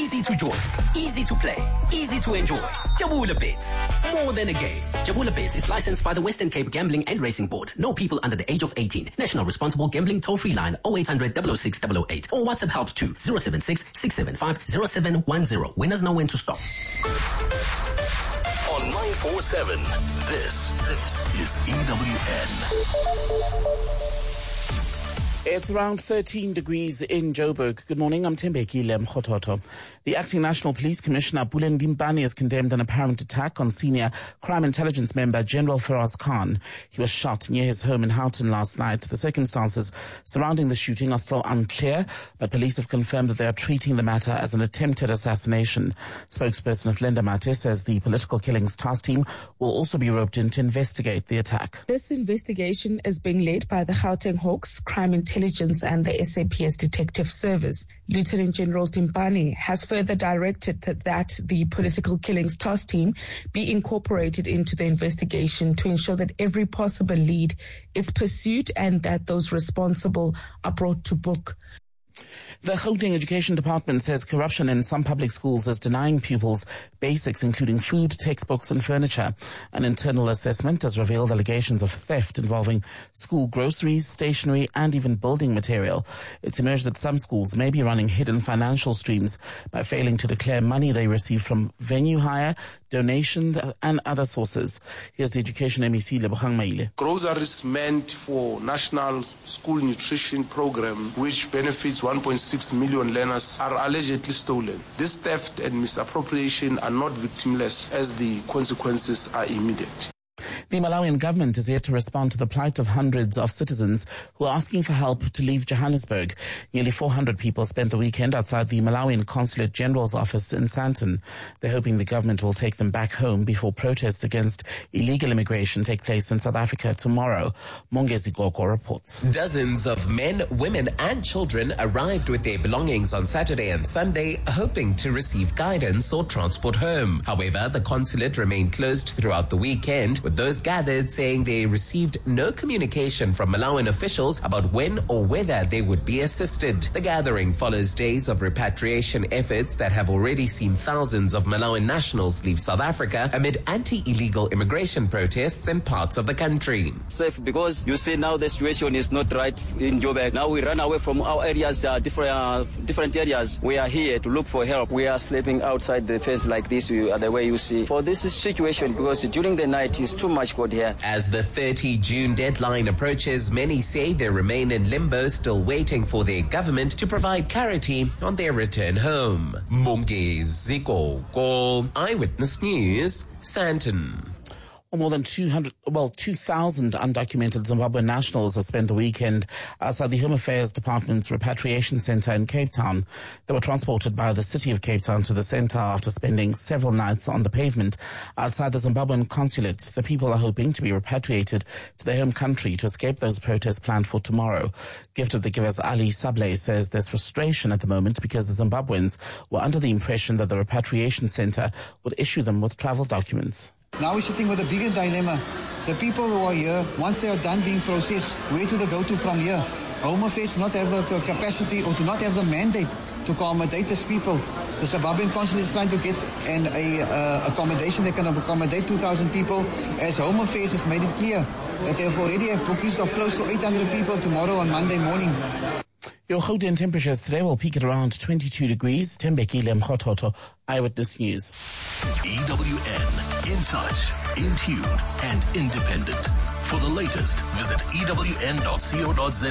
Easy to join, easy to play, easy to enjoy. Jabula Bets, more than a game. Jabula Bets is licensed by the Western Cape Gambling and Racing Board. No people under the age of 18. National Responsible Gambling Toll-Free line 0800 006 008 or WhatsApp help to 076 675 0710. Winners know when to stop. On 947, this is EWN. It's around 13 degrees in Joburg. Good morning, I'm Tembekile Mkhototo. The Acting National Police Commissioner Buleng Dimpane has condemned an apparent attack on senior crime intelligence member General Feroz Khan. He was shot near his home in Houghton last night. The circumstances surrounding the shooting are still unclear, but police have confirmed that they are treating the matter as an attempted assassination. Spokesperson at Linda Mate says the political killings task team will also be roped in to investigate the attack. This investigation is being led by the Gauteng Hawks Crime Intelligence and the SAPS Detective Service. Lieutenant General Dimpane has further directed that the political killings task team be incorporated into the investigation to ensure that every possible lead is pursued and that those responsible are brought to book. The Gauteng Education Department says corruption in some public schools is denying pupils basics including food, textbooks and furniture. An internal assessment has revealed allegations of theft involving school groceries, stationery and even building material. It's emerged that some schools may be running hidden financial streams by failing to declare money they receive from venue hire, donations and other sources. Here's the Education MEC Lebogang Maile. Groceries meant for National School Nutrition Program, which benefits 1.6 million learners, are allegedly stolen. This theft and misappropriation are not victimless, as the consequences are immediate. The Malawian government is yet to respond to the plight of hundreds of citizens who are asking for help to leave Johannesburg. Nearly 400 people spent the weekend outside the Malawian Consulate General's office in Sandton. They're hoping the government will take them back home before protests against illegal immigration take place in South Africa tomorrow. Mongezi Goko reports. Dozens of men, women and children arrived with their belongings on Saturday and Sunday, hoping to receive guidance or transport home. However, the consulate remained closed throughout the weekend, with those gathered saying they received no communication from Malawian officials about when or whether they would be assisted. The gathering follows days of repatriation efforts that have already seen thousands of Malawian nationals leave South Africa amid anti-illegal immigration protests in parts of the country. Safe because you see now the situation is not right in Joburg. Now we run away from our areas, different areas. We are here to look for help. We are sleeping outside the fence like this, the way you see. For this situation, because during the night is too much cold here. As the 30 June deadline approaches, many say they remain in limbo, still waiting for their government to provide clarity on their return home. Mongezi Goko, Eyewitness News, Sandton. More than 2,000 undocumented Zimbabwean nationals have spent the weekend outside the Home Affairs Department's repatriation center in Cape Town. They were transported by the city of Cape Town to the center after spending several nights on the pavement outside the Zimbabwean consulate. The people are hoping to be repatriated to their home country to escape those protests planned for tomorrow. Gift of the Givers Ali Sable says there's frustration at the moment because the Zimbabweans were under the impression that the repatriation center would issue them with travel documents. Now we're sitting with a bigger dilemma. The people who are here, once they are done being processed, where do they go to from here? Home Affairs not have the capacity or to not have the mandate to accommodate these people. The Zimbabwean consulate is trying to get an accommodation that can accommodate 2,000 people, as Home Affairs has made it clear that they have already have bookings of close to 800 people tomorrow on Monday morning. Your Gauteng temperatures today will peak at around 22 degrees. Tembekile Mkhototo, Eyewitness News. EWN, in touch, in tune, and independent. For the latest, visit ewn.co.za.